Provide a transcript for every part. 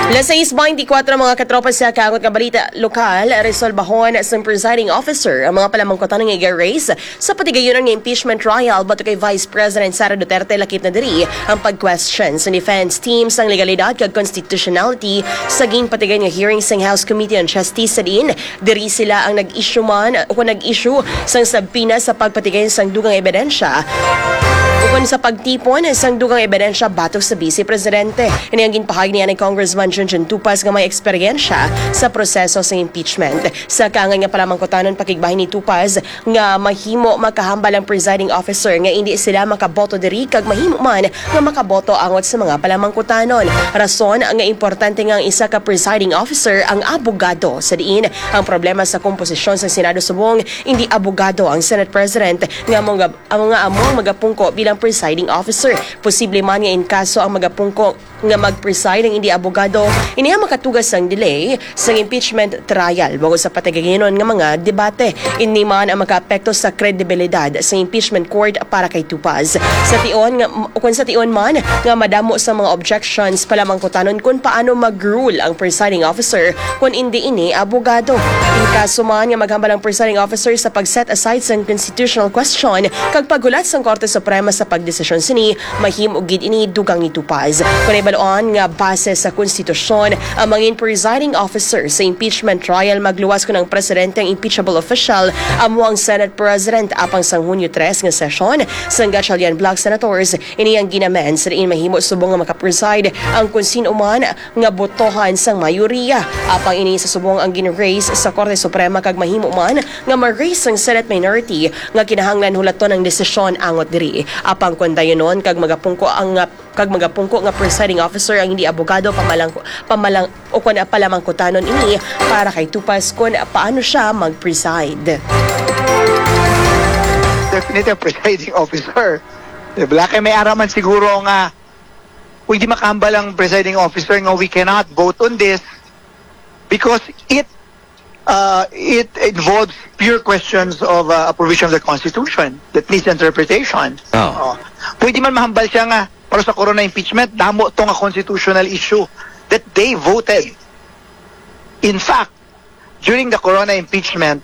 Las 6:24 mga katropa sa kaangot nga balita lokal, resolbahon sa presiding officer ang mga palamangkotan ng i-raise sa patigayon ng impeachment trial bato kay Vice President Sara Duterte lakip na diri ang pag-question sa defense team sang legalidad kag constitutionality sa ging patigay nga hearing sa House Committee on Justice sa din. Diri sila ang nag-issue sang sabpina sa pagpatigay sang dugang ebidensya ukon sa pagtipon sang dugang ebidensya batok sa Vice Presidente. Ini ang ginpahagi niya ni Congressman Junjun Tupas nga may eksperyensya sa proseso sa impeachment. Sa kaangay nga palamangkotanon pakigbahin ni Tupas nga mahimo makahambal ang presiding officer nga hindi sila makaboto diri kag mahimo man nga makaboto angot sa mga palamangkotanon. Rason nga importante nga ang isa ka presiding officer ang abogado sa diin. Ang problema sa komposisyon sa Senado subong hindi abogado ang Senate President nga among magapungko bilang presiding officer. Posible man nga in kaso ang magapungko nga mag-preside ang hindi abogado, iniha makatugas ang delay sa impeachment trial bago sa patigayonon nga mga debate. Ini man ang makaapekto sa kredibilidad sa impeachment court para kay Tupas. Sa tion man nga madamo sa mga objections palamangkotanon kung paano mag-rule ang presiding officer kung hindi ini abogado. In kaso man nga maghambal ang presiding officer sa pag-set aside sa constitutional question kag paghulat sa Korte Suprema sa pagdesisyon sini, mahimo gid ini dugang ni Tupas. Kung baloon nga base sa konstitusyon ang mga presiding officer sa impeachment trial magluwas ko ng presidente ang impeachable official amo ang Senate President apang sang Hunyo 3 nga sesyon sang Gatchalian Block Senators ini ang ginamen sa diin mahimo subong nga makapreside ang kung sino man nga botohan sang mayoriya apang ini sa subong ang gin-raise sa Korte Suprema kag mahimo man nga ma-raise ang Senate minority nga kinahanglan hulaton ang desisyon angot diri apang kun dayonon kag magapungko nga presiding officer ang hindi abogado palamangkotanon ini para kay Tupas kung paano siya mag-preside. Definitely presiding officer. Diba? Kaya may araman siguro nga kung hindi makahambal ang presiding officer nga we cannot vote on this because it involves pure questions of a provision of the Constitution that needs interpretation. Pwede man mahambal siya nga para sa corona impeachment, damo itong constitutional issue that they voted. In fact, during the corona impeachment,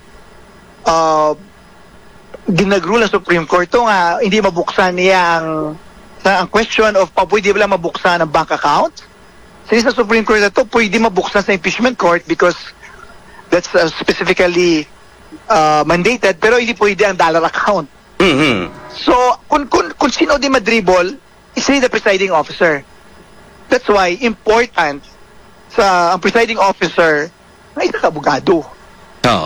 ginagrule ang Supreme Court nga hindi mabuksan niya ang question of pwede ba lang mabuksan ang bank account. Sa Supreme Court na ito, pwede mabuksan sa impeachment court because that's specifically mandated, pero hindi pwede ang dollar account. Mm-hmm. So, kung sino di madribble, is the presiding officer. That's why important sa ang presiding officer na isa ka abogado. Oo.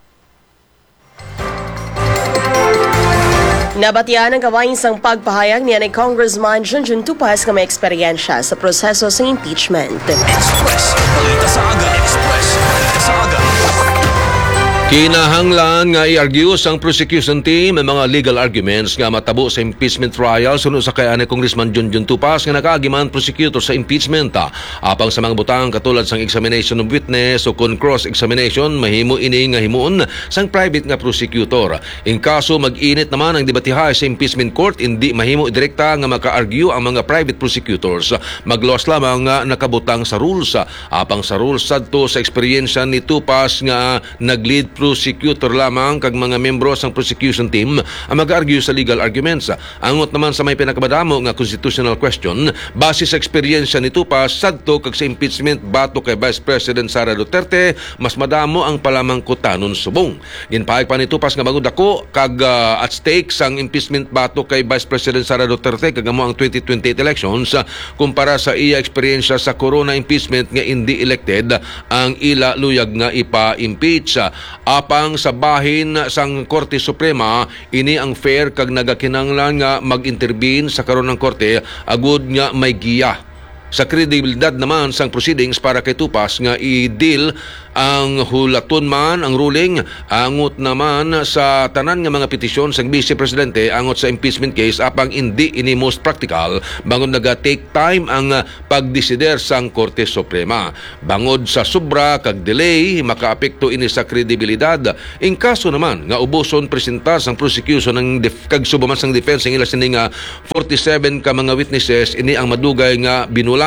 Nabatian ang kawain sang pagpahayag niya ni Congressman Junjun Tupas nga may eksperyensya sa proseso sa impeachment. Express, balita sa aga. Express, balita sa aga. Kinahanglan nga i-argue sang prosecution team ang mga legal arguments nga matabo sa impeachment trial sunod sa kaya ni Congressman Junjun Tupas nga nakagiman prosecutor sa impeachment. Apang sa mga butang katulad sang examination of witness o kon cross-examination mahimo ini nga himuon sang private nga prosecutor. In kaso mag-init naman ang debatihay sa impeachment court, hindi mahimo direkta nga maka-argue ang mga private prosecutors. Maglawas lamang nga nakabutang sa rules. Apang sa rules sadto sa eksperyensya ni Tupas nga nag-lead prosecutor lamang kag mga membro sang prosecution team ang mag-argue sa legal arguments. Angot naman sa may pinakamadamo nga constitutional question base sa eksperyensya ni Tupas sadto kag sa impeachment bato kay Vice President Sara Duterte mas madamo ang palamangkotanon subong. Ginpahayag pa ni Tupas nga bangod ako kag at stake sang impeachment bato kay Vice President Sara Duterte kag amo ang 2028 elections kumpara sa iya eksperyensya sa corona impeachment nga hindi elected ang ila luyag nga ipa-impeach. Apang sa bahin sang Korte Suprema ini ang fair kag nagakinanglan nga mag-intervene sa karon ng korte agud nga may giya sa kredibilidad naman sang proceedings para kay Tupas nga i-deal ang hulaton man ang ruling angot naman sa tanan nga mga petisyon sang Vice Presidente angot sa impeachment case apang hindi ini most practical bangod naga-take time ang pagdesider sang Korte Suprema. Bangod sa sobra kag delay makaapekto ini sa kredibilidad. In kaso naman nga ubuson presentar sang prosecution ng kag subaman sang defense ang ila sini nga 47 ka mga witnesses ini ang madugay nga binulan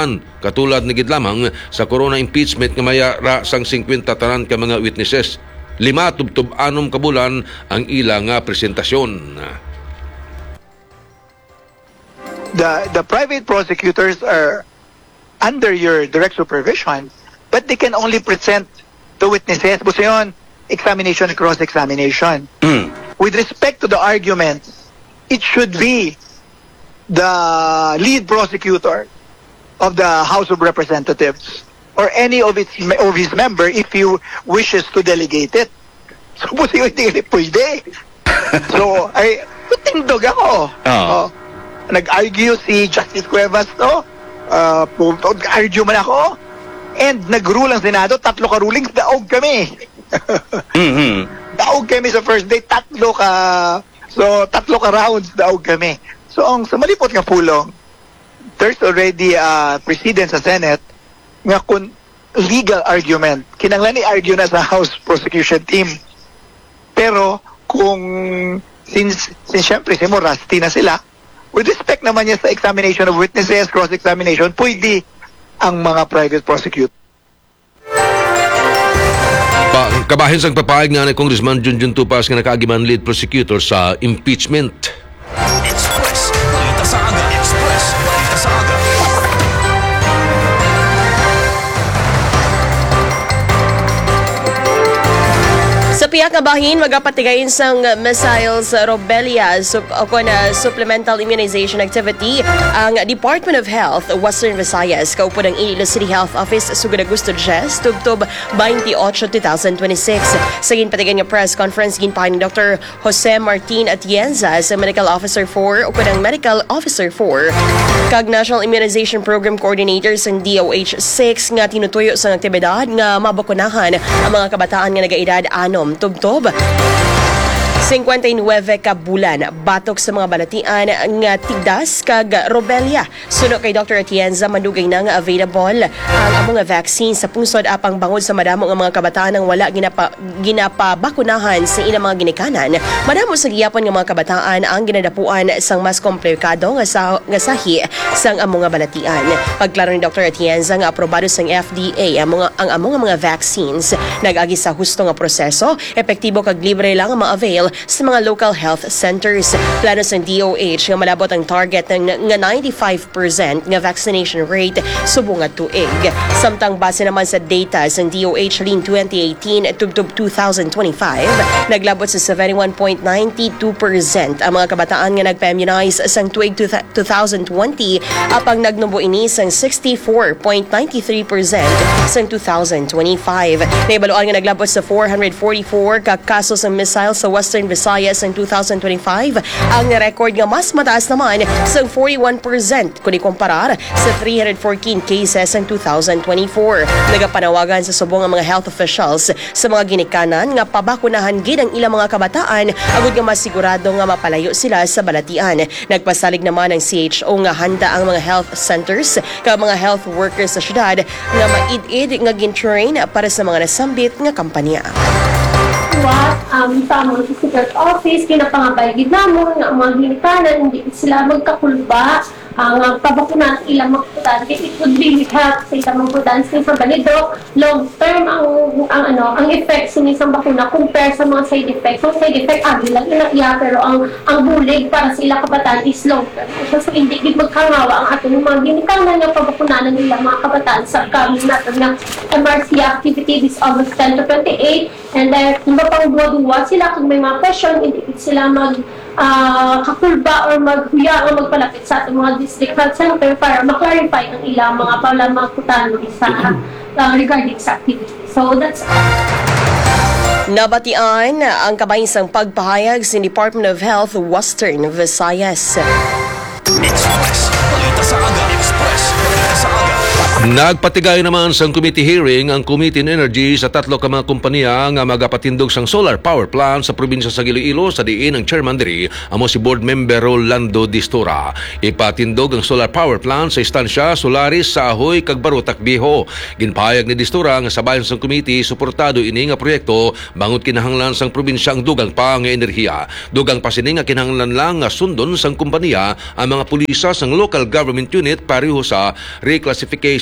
katulad ni gid lamang sa corona impeachment nga mayara sang 50 tanan ka mga witnesses. 5 tubtob 6 ka bulan ang ila nga presentasyon. The private prosecutors are under your direct supervision, but they can only present the witnesses. Basta yun, examination and cross-examination. With respect to the arguments, it should be the lead prosecutor of the House of Representatives or any of his member if he wishes to delegate it. So, buti yun, hindi pwede. So, tindog ako. Nag-argue si Justice Cuevas, no? Nag-argue man ako. And nag-rule ang Senado, 3 ka rulings, daog kami. Daog kami sa first day, 3 ka rounds, daog kami. So, sa malipot nga pulong, there's already a precedent sa Senate nga kung legal argument, kinanglan i-argue na sa House prosecution team. Pero, since syempre, rusty na sila, with respect naman niya sa examination of witnesses, cross-examination, pwede ang mga private prosecutor. Kabahin sang papayag nga ni Congressman Junjun Tupas nga nakaagiman lead prosecutor sa impeachment. Express. Balita sa aga. Express. Balita sa aga. Sa piyak nga bahin, magapatigayin sang missiles Robelia supplemental immunization activity ang Department of Health Western Visayas kaupo ng Iloilo City Health Office sugod Agosto 10 tubtob 28, 2026. Sa ginpatigan nga press conference ginpahin ni Dr. Jose Martin Atienza sa Medical Officer 4 o ng Medical Officer 4 kag National Immunization Program Coordinator sa DOH 6 nga tinutuyo sa aktibidad nga mabakunahan ang mga kabataan nga nagaedad 6 tubtob 59 ka bulan batok sa mga balatian nga tigdas kag Robelia. Suno kay Dr. Atienza madugay na nga available ang mga vaccine sa pungsod apang bangod sa madamo nga mga kabataan ang wala ginapabakunahan sa ilang mga ginikanan. Madamo sa giyapon nga mga kabataan ang ginadapuan sang mas komplikado nga sahi sang among nga balatian. Pagklaro ni Dr. Atienza nga aprobado sang FDA ang among mga vaccines nag-agi sa husto nga proseso, epektibo kag libre lang ang ma-avail sa mga local health centers. Plano sa DOH nga malabot ang target nga 95% nga vaccination rate subong nga tuig. Samtang base naman sa data sa DOH Lean 2018 tubtob 2025, naglabot sa 71.92% ang mga kabataan nga nagpa-immunize sang tuig 2020 apang nagnubo ini sang 64.93% sang 2025. Naibaluan nga naglabot sa 444 ka kaso sa missile sa Western Visayas ng 2025. Ang record nga mas mataas naman sa 41% kung ikumparar sa 314 cases ng 2024. Nagapanawagan sa subong ang mga health officials sa mga ginikanan nga pabakunahan gid ang ilang mga kabataan agud nga masigurado nga mapalayo sila sa balatian. Nagpasalig naman ang CHO nga handa ang mga health centers kag mga health workers sa syudad nga maid-id nga gin-train para sa mga nasambit nga kampanya. Sa mga secret office, kinapangabay gid namon nga ang mga ginikanan hindi sila magkakulba ang pabakunan ilang magputante. It would really help sa ilang magputante sa balido long term ang effects ng isang bakuna compare sa mga side effects. So side effect agi lang iya pero ang bulig para sa ilang kabataan is long term. So hindi gid magkangawa ang atong mga ginikanan nga pabakunan ng ilang mga kabataan sa kami natin nga MRC activity this August 10 to 28 and then pang duwa-duwa sila kung may mga question hindi sila kakulba or maghuya o magpalapit sa ating mga district health center para maklarify ang ilang mga palamagkutan sa regarding sa activity. So that's Nabatian ang kabayinsang pagpahayag sa Department of Health Western Visayas. Express. Balita sa aga. Express. Balita sa aga. Nagpatigay naman sang committee hearing ang Committee on Energy sa 3 ka mga kompanya nga magapatindog sang solar power plant sa probinsya sa Iloilo sa diin ang chairman diri amo si board member Rolando Distura. Ipatindog ang solar power plant sa istansya Solaris sa Ahoy kag Barutak Viejo. Ginpahayag ni Distura nga sabayan sang committee suportado ini nga proyekto bangod kinahanglan sang probinsya ang dugang pa nga enerhiya. Dugang pa sini nga kinahanglan lang nga sundon sang kompanya ang mga pulisa sang local government unit pareho sa reclassification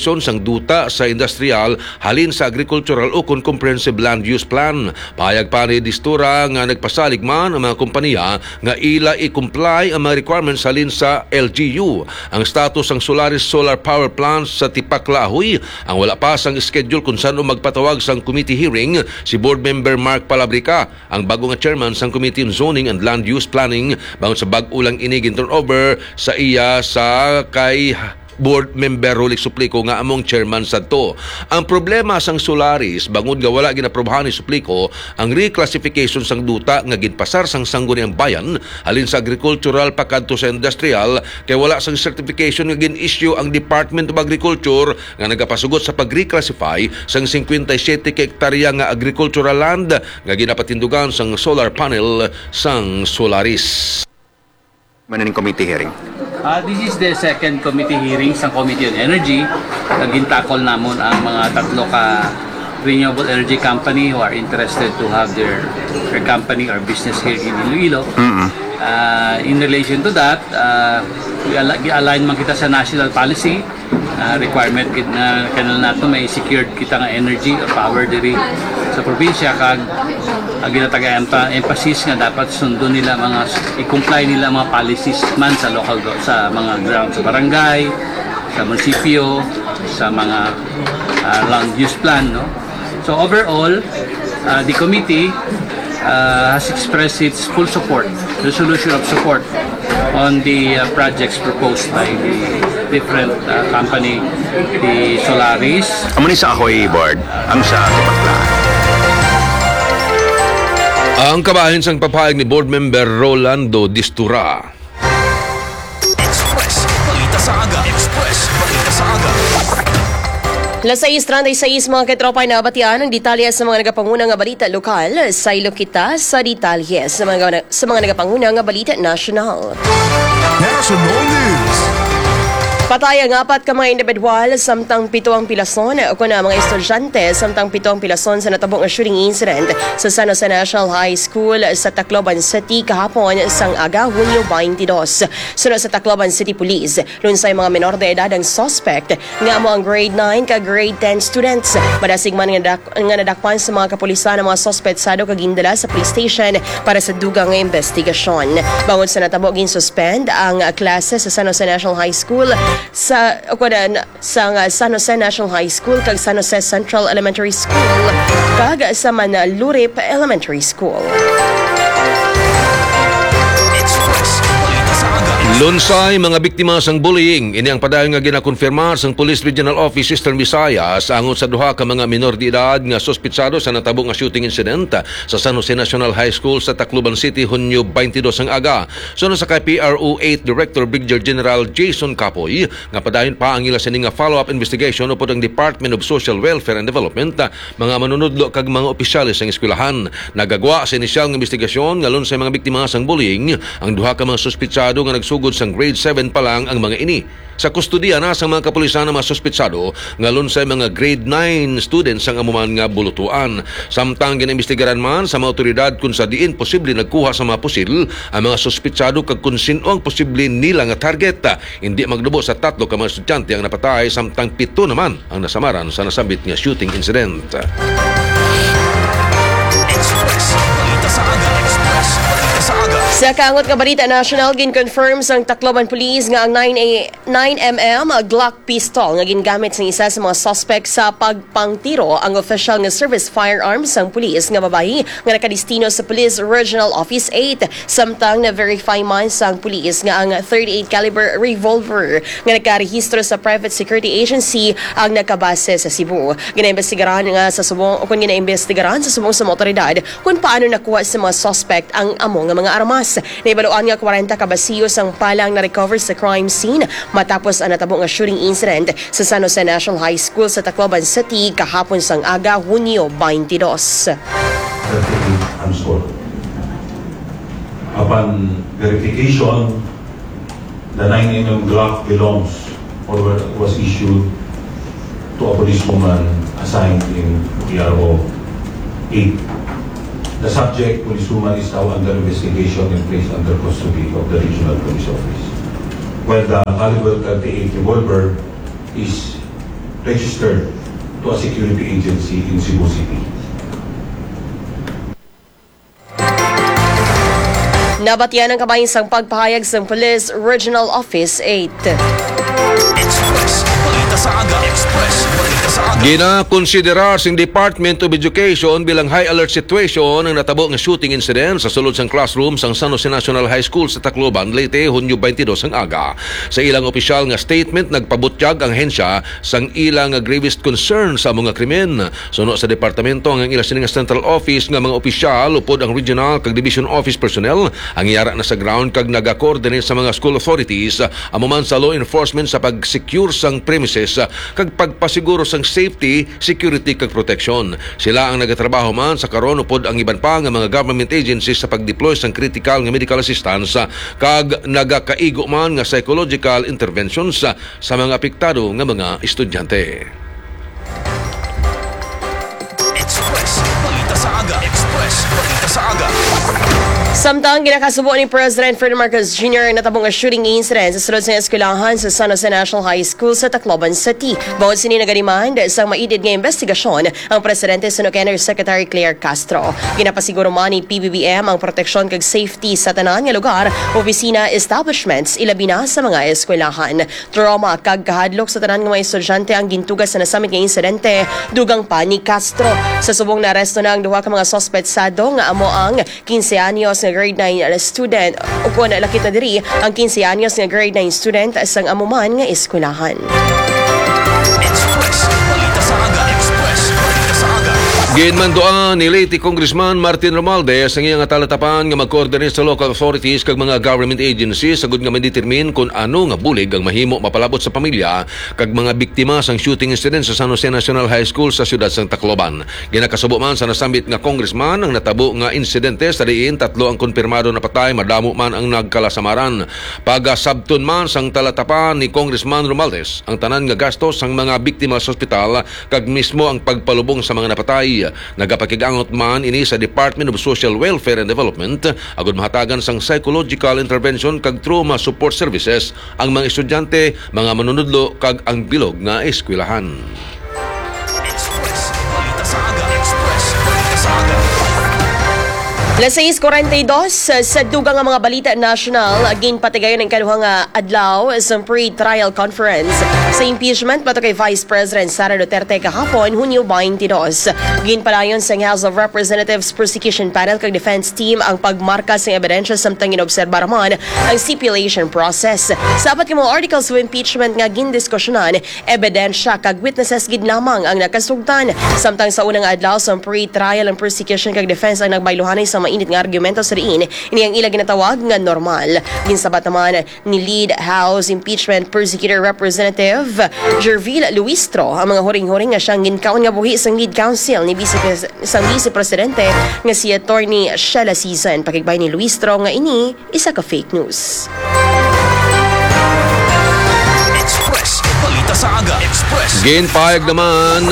reclassification sang duta sa industrial halin sa agricultural o comprehensive land use plan. Pahayag pa ni Distura nga nagpasalig man ang mga kompanya nga ila i-comply ang mga requirements halin sa LGU. Ang status ng Solaris Solar Power Plants sa Tipak Lahoy ang wala pa sang schedule kung saan magpatawag sang committee hearing si Board Member Mark Palabrica, ang bago nga chairman sang Committee on Zoning and Land Use Planning bangon sa bag-ulang inigin turnover sa iya sa kay Board Member Rolex Suplico nga among chairman sadto. Ang problema sang Solaris bangod nga wala ginaprobahan ni Suplico ang reclassification sang duta nga ginpasar sang sangguniang bayan halin sa agricultural pakadto sa industrial kay wala sang certification nga gin-issue ang Department of Agriculture nga nagapasugot sa pag-reclassify sang 57 ka hektarya nga agricultural land nga ginapatindugan sang solar panel sang Solaris. Manin committee hearing. This is the second committee hearing sa Committee on Energy. Nagintakol namon ang mga tatlo ka renewable energy company who are interested to have their company or business here in Iloilo. In relation to that, we align man kita sa national policy requirement na kanal nato may secured kita nga energy or power diri sa probinsya kag ginataga-emphasis nga dapat sundon nila i-comply nila mga policies man sa local sa mga ground sa barangay, sa munisipyo, sa mga land use plan, no? So overall, the committee has expressed its full support, resolution of support on the projects proposed by the different company, the Solaris. Amo ni sa Ahoy Board, ang sa Tupakla. Ang kabahin sang papayag ni Board Member Rolando Distura. Express, balita sa aga. Express, balita sa aga. Las 6:36 mga ketropay na batian ang detalye sa mga nagapangunang nga balita lokal sa Ilocita sa detalye sa mga nagapangunang nga balita national. National News. Patay ang 4 ka mga individual samtang 7 ang pilason o kuna mga estudyante samtang 7 ang pilason sa natabong nga shooting incident sa San Jose National High School sa Tacloban City kahapon sang aga Hunyo 22. Sunod sa Tacloban City Police, lunsay mga menor de edad ang suspect nga amo ang grade 9 ka grade 10 students. Madasig man nga nadakpan sa mga kapulisan ang mga suspetsado kag gindala sa police station para sa dugang nga investigasyon. Bangod sa natabo gin-suspend ang klase sa San Jose National High School sa San Jose National High School kag San Jose Central Elementary School kag sa Manalurip Elementary School. Lunsay mga biktima sang bullying ini ang padayon nga ginakonfirmar sang Police Regional Office Eastern Visayas angon sa duha ka mga minor de edad nga suspitsado sa natabo nga shooting incident sa San Jose National High School sa Tacloban City Hunyo 22 ang aga. Sunod sa kay PRO 8 Director Brigadier General Jason Capoy nga padayon pa ang ila sini nga follow-up investigation upod ang Department of Social Welfare and Development mga manunudlo kag mga opisyalis sang eskwelahan. Nagagwa sa inisyal nga investigasyon nga lunsay mga biktima sang bullying ang duha ka mga suspitsado nga nagsugod sang grade 7 pa lang ang mga ini. Sa kustudiya na sa mga kapulisan ng mga suspitsado nga lunsay mga grade 9 students ang amuman nga bulutuan. Samtang ginaimbestigaran man sa mga otoridad kung sa diin posible nagkuha sa mga pusil ang mga suspitsado kag kung sino ang posible nila nga target. Hindi magdubo sa 3 ka mga estudyante ang napatay samtang 7 naman ang nasamaran sa nasambit nga shooting incident. Express, balita sa aga. Express, balita sa aga. Sa kaangot nga balita national, gin-confirm sang Tacloban Police nga ang 9mm Glock pistol nga gingamit sa isa sa mga suspect sa pagpangtiro ang official nga service firearms sang police nga babayi nga nakadistino sa Police Regional Office 8. Samtang na-verify man sang police nga ang 38 caliber revolver nga nakarehistro sa private security agency ang nakabase sa Cebu. Ginaimbestigaran nga sa subong o kung ginaimbestigaran sa subong sa otoridad kung paano nakuha sa mga suspect ang amo nga mga armas. Naibaluan nga 40 ka basiyos ang palang na-recover sa crime scene matapos ang natabo nga shooting incident sa San Jose National High School sa Tacloban City kahapon sang aga Hunyo 22. Upon verification, the 9mm Glock belongs or was issued to a policewoman assigned in PRO 8. The subject, policewoman, is now under investigation and placed under custody of the Regional Police Office. While the caliber 38 revolver is registered to a security agency in Cebu City. Nabatian ng kabayang pagpahayag sa Police Regional Office 8. Express. Balita sa aga. Express. Balita sa aga. Gina-konsiderar sing Department of Education bilang high alert situation ang natabo nga shooting incident sa sulod sang classroom sang San Jose National High School sa Tacloban, Leyte, Hunyo 22 ang aga. Sa ilang opisyal nga statement, nagpabutyag ang hensya sang ilang gravest concern sa mga krimen. Suno sa departamento ang ilang sining central office nga mga opisyal upod ang regional kag division office personnel ang iyara na sa ground kag naga-coordinate sa mga school authorities amuman sa law enforcement sa pag-secure sang premises kag pagpasiguro sang safety, security kag protection. Sila ang nagatrabaho man sa karon upod ang iban pa nga mga government agencies sa pag-deploy sang critical nga medical assistance kag nagakaigo man nga psychological interventions sa mga apektado nga mga estudyante. Express. Balita sa aga. Express. Balita sa aga. Samtang ginakasubo ni President Ferdinand Marcos Jr. ang natabong shooting incident sa sulod sa eskwelahan sa San Jose National High School sa Tacloban City. Bawod sini nagademand sa maidid nga investigasyon ang Presidente Sunuc Energy Secretary Claire Castro. Ginapasiguro man ni PBBM ang proteksyon kag safety sa tanan nga lugar, opisina, establishments, ilabi na sa mga eskwelahan. Trauma kag kahadlok sa tanan nga mga estudyante ang gintugas sa nasamit nga insidente, dugang pa ni Castro. Sa subong na aresto na ang duha ka mga sospetsado nga amo ang 15 anyos nga grade 9 student o kung lakit na diri ang 15 anyos nga grade 9 student sang amuman nga eskwelahan. Express. Balita sa aga. Express. Balita sa aga. Ginmandoan ni Leyte Congressman Martin Romualdez ang iyang talatapan nga mag-coordinate sa local authorities kag mga government agencies sagud nga ma-determine kung ano nga bulig ang mahimo mapalabot sa pamilya kag mga biktima sang shooting incident sa San Jose National High School sa siyudad sang Tacloban. Ginakasubo man sa nasambit nga congressman ang natabo nga insidente sa diin 3 ang konfirmado na patay, madamo man ang nagkalasamaran. Pagasabton man sang talatapan ni Congressman Romualdez ang tanan nga gastos sang mga biktima sa ospital kag mismo ang pagpalubong sa mga napatay. Nagapakigangot man ini sa Department of Social Welfare and Development agud mahatagan sang psychological intervention kag trauma support services ang mga estudyante, mga manunudlo kag ang bilog nga eskwelahan. Express. Balita sa aga. Express. Balita sa aga. Alas 6:42 sa dugang nga mga balita national, ginpatigayon ang kaduhang adlaw sa pre-trial conference sa impeachment bato kay Vice President Sara Duterte kahapon, Hunyo 22. Ginpalayon sa House of Representatives Prosecution Panel kag Defense Team ang pagmarka sa ebidensya samtang inobserbar man ang stipulation process. Sa apat ka mga articles of impeachment nga gindiskusyonan, ebidensya kag witnesses gid lamang ang nakasugtan. Samtang sa unang adlaw sa pre-trial ang prosecution kag defense ang nagbayluhanay sa mainit nga argumento sa diin, ini ang ila ginatawag nga normal. Ginsabat naman ni Lead House Impeachment Prosecutor Representative Jervil Luistro ang mga huring-huring nga siyang ginkaon nga buhi sang lead counsel ni Vice Presidente nga si Attorney Shella Season. Pakigbay ni Luistro nga ini isa ka fake news. Express. Balita sa aga. Express. Ginpahayag naman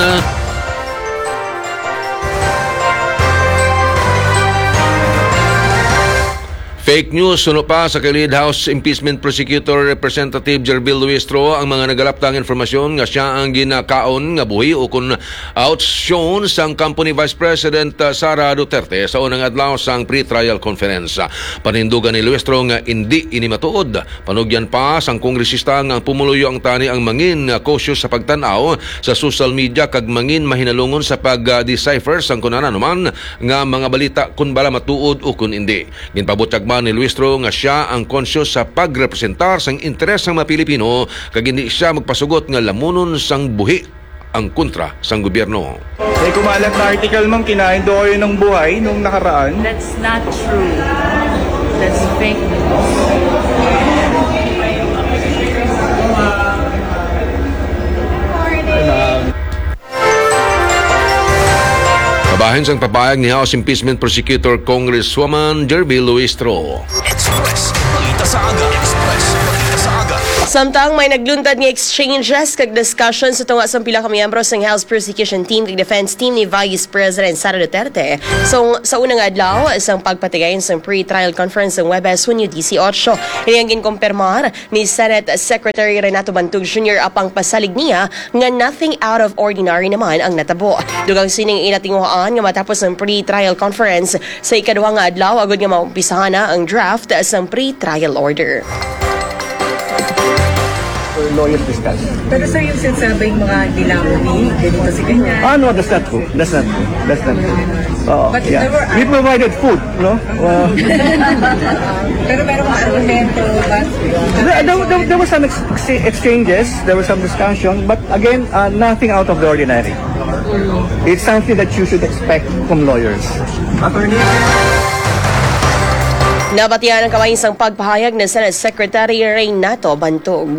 fake news suno pa sa kay Lead House Impeachment Prosecutor Representative Jervil Luistro ang mga nagalaptang informasyon nga siya ang ginakaon nga buhi o kung outshown sang kampo ni Vice President Sara Duterte sa unang adlaw sang pre-trial conference. Panindugan ni Luistro nga hindi ini matuod. Panugyan pa sang kongresista nga pumuluyo ang tani ang mangin nga cautious sa pagtan-aw sa social media kag mangin mahinalungon sa pag-decipher sang kunanan man nga mga balita kun bala matuod o kun hindi. Ginpabutyag ni Luistro nga siya ang conscious sa pagrepresentar sang interes ng mga Pilipino kag hindi siya magpasugot nga lamunon sang buhi ang kontra sang gobyerno. May kumalat na article ma'am, kinain daw kayo ng buhay nung nakaraan. That's not true. That's fake news. Kabahin sang papayag ni House Impeachment Prosecutor Congresswoman Jervil Luistro. Express. Balita sa aga. Express. Balita sa aga. Samtang may nagluntad nga exchanges kag discussions sa tunga sa pila ka miyembro sa House Prosecution Team kag Defense Team ni Vice President Sara Duterte. So, sa unang adlaw, isang pagpatigayon sa pre-trial conference ng Webes Hunyo 18. Ini ang ginkumpirmar ni Senate Secretary Renato Bantug Jr. apang pasalig niya nga nothing out of ordinary naman ang natabo. Dugang sining inatinguhaan nga matapos ang pre-trial conference sa ikaduhang adlaw agud nga maumpisahan na ang draft sa pre-trial order. Lawyers discuss. Pero sir, yung sinasabing mga dilamuni, ganito si ganyan. No, that's not true. That's not true. That's not true. But if there were... We provided food, no? Pero meron mga argumento, but... There were some exchanges, there was some discussion, but again, nothing out of the ordinary. It's something that you should expect from lawyers. Attorney? Nabatian ang kawaisang pagpahayag ng Senate Secretary Renato Bantug.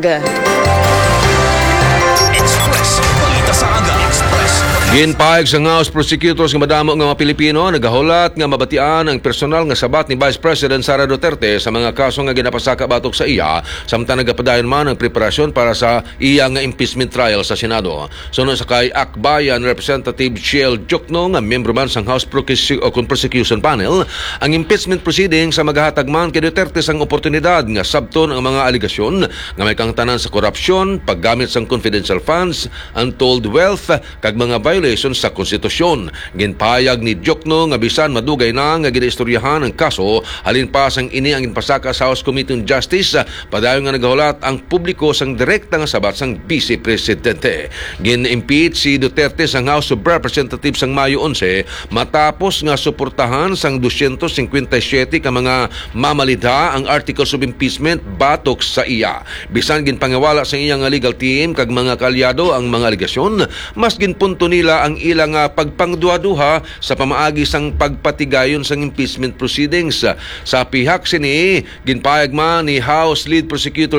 Express. Balita sa aga. Express. Ginpahayag sa House Prosecutors nga madamo nga mga Pilipino nagahulat nga mabatian ang personal nga sabat ni Vice President Sara Duterte sa mga kaso nga ginapasaka batok sa iya samtang nagapadayon man ang preparasyon para sa iya nga impeachment trial sa Senado. Sunod sa kay Akbayan Representative Shiel Jokno nga membro man sa House Prosecution Panel, ang impeachment proceeding sa maghahatag man kay Duterte sang oportunidad nga sabton ang mga aligasyon nga may kangtanan sa korupsyon, paggamit sang confidential funds, untold wealth kag mga violations sa konstitusyon. Ginpayag ni Jokno nga bisan madugay na nga ginaistoryahan ang kaso halin pa sang ini ang ginpasaka sa House Committee on Justice padayon nga nagahulat ang publiko sang direkta nga sabat sang Vice Presidente. Gin-impeach si Duterte sang House of Representatives sang Mayo 11 matapos nga suportahan sang 257 ka mga mamalidha ang articles of impeachment batok sa iya. Bisan ginpangawala sa iyang legal team kag mga kalyado ang mga aligasyon, mas ginpunto nila ang ilang pagpangduha-duha sa pamaagi sang pagpatigayon sang impeachment proceedings. Sa pihak sini, ginpahayag man ni House Lead Prosecutor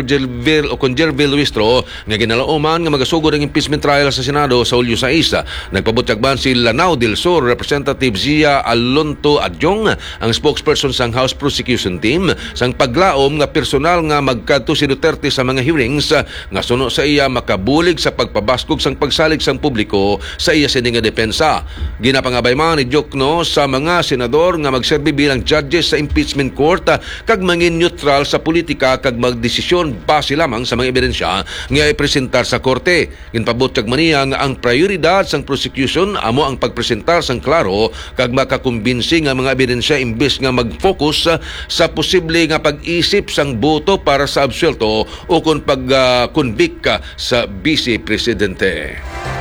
Jervil Luistro nga ginalauman nga magasugod ang impeachment trial sa Senado sa Hulyo 6. Nagpabutyag man si Lanao del Sur Representative Zia Alonto Adjong, ang spokesperson sang House Prosecution Team, sang paglaom nga personal nga magkadto si Duterte sa mga hearings nga suno sa iya makabulig sa pagpabaskog sang pagsalig sang publiko sa iya sining nga depensa. Ginapangabay man ni Jokno sa mga senador nga magserbi bilang judges sa impeachment court kag mangin neutral sa politika kag magdesisyon base lamang sa mga ebidensya nga ipresentar sa korte. Ginpabutyag man niya nga ang prioridad sang prosecution amo ang pagpresentar sang klaro kag makakumbinsi nga mga ebidensya imbes nga mag-focus sa posible nga pag-isip sang boto para sa absuelto o kung pag-convict sa Vice Presidente.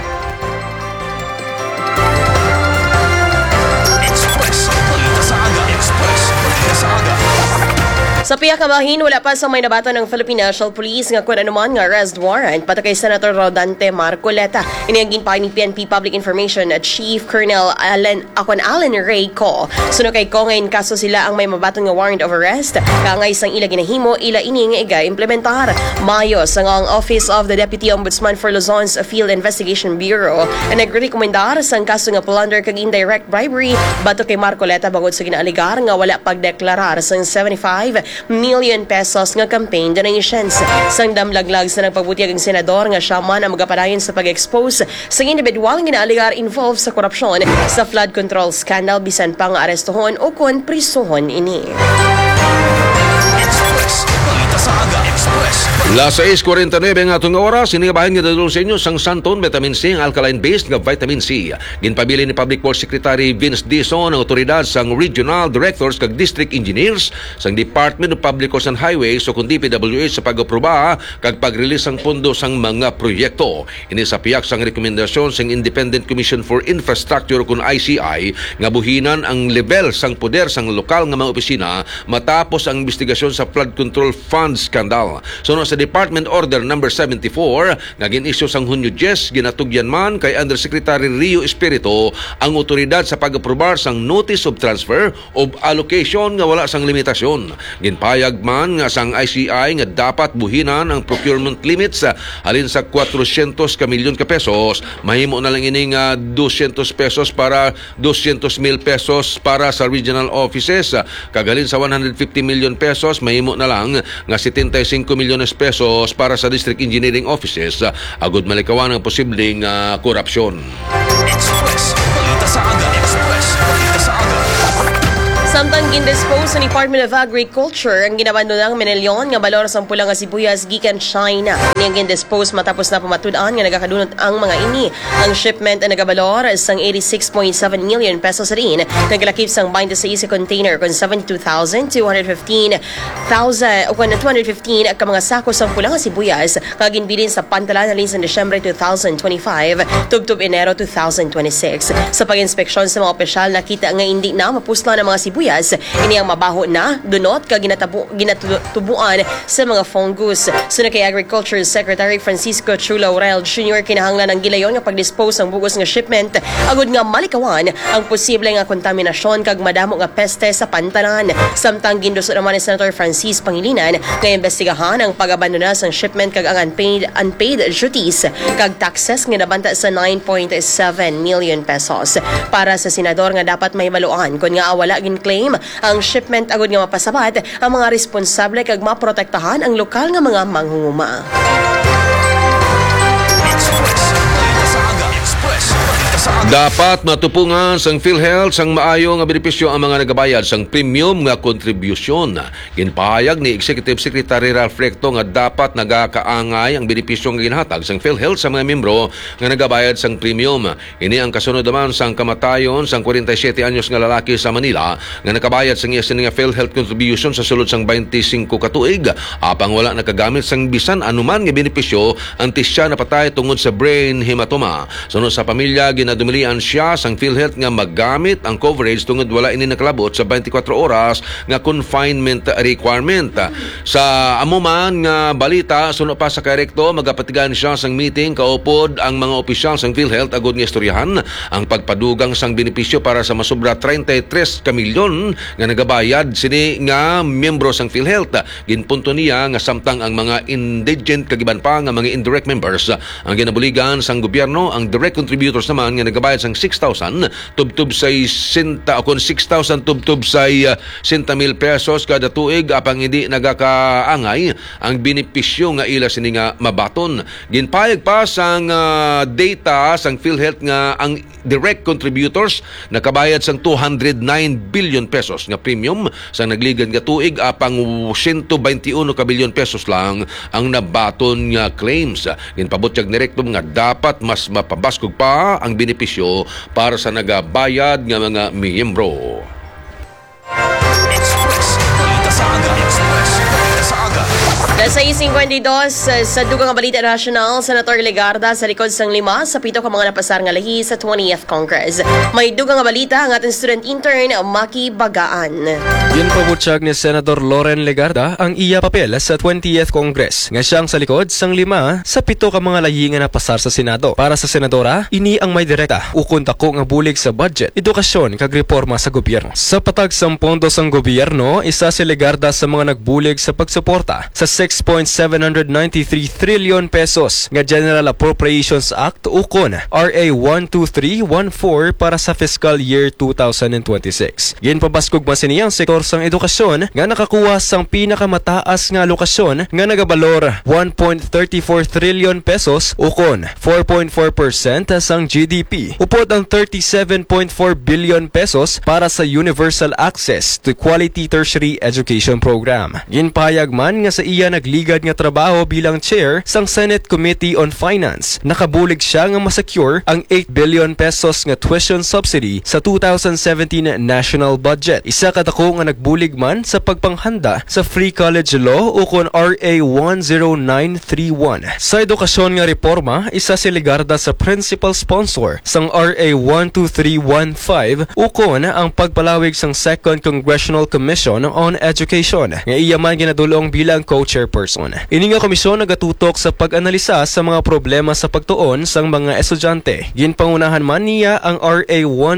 Sa piya kabahin, wala pa sa may nabato ng Philippine National Police nga kung anuman nga arrest warrant para kay Senator Rodante Marcoleta. Ini ang ginpahayag ni PNP Public Information Chief Colonel Alan Ray Co. Suno kay ko ngayon kaso sila ang may mabato nga warrant of arrest. Kangay sang ila ginahimo, ila ini nga iga-implementar. Mayo sang ang Office of the Deputy Ombudsman for Luzon's Field Investigation Bureau ang nagrekomendar sang kaso nga plunder kag indirect bribery bato kay Marcoleta bangod sa ginaaligar nga wala pagdeklarar sang 75 million pesos nga campaign donations. Sang damlaglag sa nagpabutyag ang senador nga siya man ang magapadayon sa pag-expose sa individual nga ginaaaligar involved sa korupsyon sa flood control scandal bisan pang arestohon o kon prisuhon ini. Las 6:49 nga atong oras, sinigabahin nga dadulong sa inyo sang Santon Vitamin C, ang alkaline-based nga vitamin C. Ginpabili ni Public Works Secretary Vince Dizon ang otoridad sang Regional Directors kag District Engineers sang Department of Public Works and Highways o kung DPWH sa pag-aproba kag pag-release sang pondo sang mga proyekto. Ini sa piyak sang rekomendasyon sang Independent Commission for Infrastructure kung ICI nga buhinan ang level sang poder sang lokal nga mga opisina matapos ang investigasyon sa flood control fund scandal. So sa Department Order number 74 nga gin-issue sang Hunyo 10 ginatugyan man kay Undersecretary Rio Espiritu ang otoridad sa pag-aprobar sang Notice of Transfer of Allocation nga wala sang limitasyon. Ginpayag man nga sang ICI nga dapat buhinan ang procurement limits halin sa 400 ka milyon ka pesos, mahimo na lang ining 200 pesos para 200,000 pesos para sa regional offices, kagalin sa 150 million pesos mahimo na lang nga 75 milyones pesos para sa district engineering offices agud malikawan ang posibleng korupsyon. Express. Balita sa aga. Express. Balita sa aga. Samtang gindispose sa Department of Agriculture ang ginabandonang minilyon nga balor sa pulang nga sibuyas gikan China. Niyang gindispose matapos na pamatud-an nga nagakadunot ang mga ini. Ang shipment ang nagabalor sang 86.7 million pesos rin. Nagalakip sang 26 container kon 72,215 ka mga sako sa pulang nga sibuyas kaginbilin sa pantalan alin sa Desyembre 2025 tubtub Enero 2026. Sa pag-inspeksyon sa mga opisyal nakita nga hindi na mapusla ng mga sibuyas ini ang mabaho na dunot ka ginatubuan sa mga fungus. Suna kay Agriculture Secretary Francisco Chulo Aurel Jr. kinahanglan ang gilayon nga pag-dispose ng bugos nga shipment agud nga malikawan ang posible nga kontaminasyon kag madamo nga peste sa pantanan. Samtang ginduso naman ni Senator Francis Pangilinan nga imbestigahan ang pag-abandona sang shipment kag ang unpaid duties kag taxes nga nabanta sa 9.7 million pesos. Para sa senador nga dapat may baluan kun nga wala gin claim ang shipment agud nga mapasabat ang mga responsable kag maprotektahan ang lokal nga mga manghunguma. Dapat matupungan sang PhilHealth sang maayo nga benepisyo ang mga nagabayad sang premium nga kontribusyon. Ginpahayag ni Executive Secretary Ralph Recto nga dapat nagakaangay ang benepisyo nga ginhatag sang PhilHealth sa mga membro nga nagabayad sang premium. Ini ang kasunod naman sang kamatayon sang 47 anyos nga lalaki sa Manila nga nakabayad sang iya nga PhilHealth contribution sa sulod sang 25 ka tuig apang wala nakagamit sang bisan anuman nga benepisyo antes siya napatay tungod sa brain hematoma. Sunod sa pamilya ginadumilian siya sang PhilHealth nga maggamit ang coverage tungod wala ini nakalabot sa 24 oras nga confinement requirement. Sa amuman nga balita sunod pa sa Recto magapatigan siya sang meeting kaupod ang mga opisyal sang PhilHealth agud nga istoryahan ang pagpadugang sang benepisyo para sa masubra 33 ka milyon nga nagabayad sini nga miyembro sang PhilHealth. Ginpunto niya nga samtang ang mga indigent kagiban pa nga mga indirect members ang ginabuligan sang gobyerno, ang direct contributors naman nga nagabayad sang 6,000 tubtub sa 6,000 tubtub sa 60,000 pesos kada tuig apang hindi nagakaangay ang benepisyo nga ila sini nga mabaton. Ginpayag pa sang data sang PhilHealth nga ang direct contributors nakabayad sang 209 billion pesos nga premium sa nagligan nga tuig apang 121 ka bilyon pesos lang ang nabaton nga claims. Ginpabutyag ni Recto nga dapat mas mapabaskog pa ang benepisyo para sa nagabayad nga mga miyembro. Express. Balita sa aga. Express. Balita sa aga. Nasa 52 sa dugang nga balita national, Senator Legarda sa likod sang 5 sa 7 ka mga napasar nga lahi sa 20th Congress. May dugang nga balita ang ating student intern Maki Bagaan. Yan pabutyag ni Senator Loren Legarda ang iya papel sa 20th Congress nga siyang sa likod sang 5 sa 7 ka mga lahi nga napasar sa Senado. Para sa senadora, ini ang may direkta ukon tako nga bulig sa budget, edukasyon kag reforma sa gobyerno. Sa patag sang pondo sang gobyerno, isa si Legarda sa mga nagbulig sa pagsuporta sa 6.793 trillion pesos nga General Appropriations Act ukon RA 12314 para sa fiscal year 2026. Ginpabaskog man siniyang sektor sang edukasyon nga nakakuha sang pinakamataas nga alokasyon nga nagabalor 1.34 trillion pesos ukon 4.4% sang GDP. Upod ang 37.4 billion pesos para sa Universal Access to Quality Tertiary Education Program. Ginpahayag man nga sa iya nagligad nga trabaho bilang chair sang Senate Committee on Finance. Nakabulig siya nga masecure ang 8 billion pesos nga tuition subsidy sa 2017 national budget. Isa kadako nga nagbulig man sa pagpanghanda sa Free College Law ukon RA 10931. Sa edukasyon nga reforma, isa si Legarda sa principal sponsor sang RA 12315 ukon ang pagpalawig sang Second Congressional Commission on Education nga iya man ginadulong bilang co-chairperson. Ini nga komisyon nagatutok sa pag-analisa sa mga problema sa pagtuon sang mga estudyante. Ginpangunahan man niya ang RA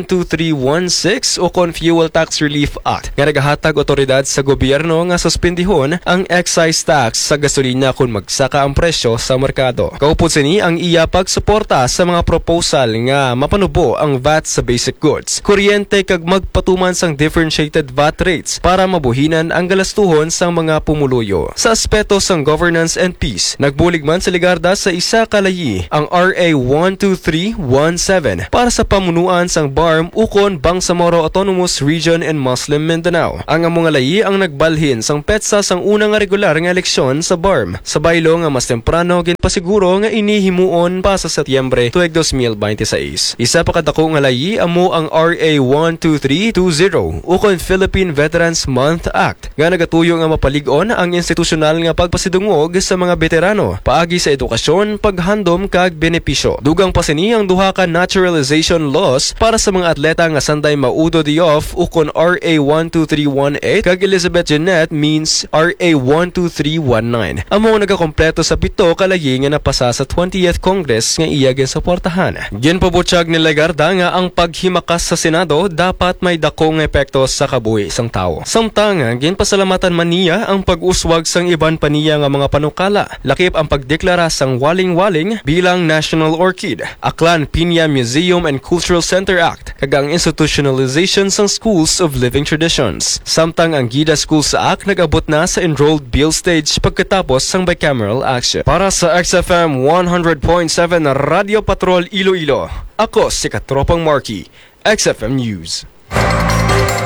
12316 ukon Fuel Tax Relief Act nga nagahatag otoridad sa gobyerno nga suspendihon ang excise tax sa gasolina kung magsaka ang presyo sa merkado. Kaupod sini ang iya pagsuporta sa mga proposal nga mapanubo ang VAT sa basic goods, kuryente kag magpatuman sang differentiated VAT rates para mabuhinan ang galastuhon sang mga pumuluyo. Sa respeto sang governance and peace. Nagbulig man sa Ligarda sa isa kalayi ang RA 12317 para sa pamunuan sang BARM ukon Bangsamoro Autonomous Region in Muslim Mindanao. Ang mga layi ang nagbalhin sang petsa sang unang nga regular nga eleksyon sa BARM. Sa baylo nga mas temprano ginpasiguro nga inihimuon pa sa Setyembre tuig 2026. Isa pa kadako nga layi amo ang RA 12320 ukon Philippine Veterans Month Act nga nagatuyo nga mapalig-on ang institusyonal nga pagpasidungog sa mga veterano paagi sa edukasyon, paghandom kag benepisyo. Dugang pa sini ang duha ka naturalization laws para sa mga atleta nga sanday maudo di-off ukon RA 12318 kag Elizabeth Jeanette means RA 12319. Amo nagakompleto sa pito kalayi nga napasa sa 20th Congress nga iya ginsuportahan. Ginpabutyag ni Legarda nga ang paghimakas sa Senado dapat may dakong epekto sa kabuhi sang tao. Samtang ginpasalamatan man niya ang pag-uswag sang iban pa niya nga mga panukala. Lakip ang pagdeklara sang Waling-Waling bilang National Orchid, Aklan Piña Museum and Cultural Center Act, kag ang institutionalization sang Schools of Living Traditions. Samtang ang Gida Schools Act nag-abot na sa enrolled bill stage pagkatapos sang bicameral action. Para sa XFM 100.7 Radio Patrol Iloilo, ako si Katropang Marky, XFM News.